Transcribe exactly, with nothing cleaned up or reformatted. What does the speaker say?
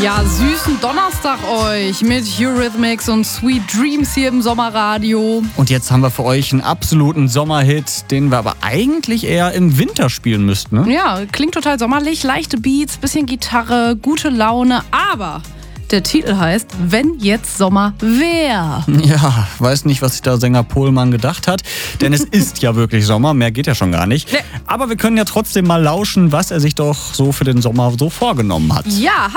Ja, süßen Donnerstag euch mit Eurythmics und Sweet Dreams hier im Sommerradio. Und jetzt haben wir für euch einen absoluten Sommerhit, den wir aber eigentlich eher im Winter spielen müssten, ne? Ja, klingt total sommerlich, leichte Beats, bisschen Gitarre, gute Laune, aber der Titel heißt Wenn jetzt Sommer wär. Ja, weiß nicht, was sich da Sänger Pohlmann gedacht hat, denn es ist ja wirklich Sommer, mehr geht ja schon gar nicht. Nee. Aber wir können ja trotzdem mal lauschen, was er sich doch so für den Sommer so vorgenommen hat. Ja,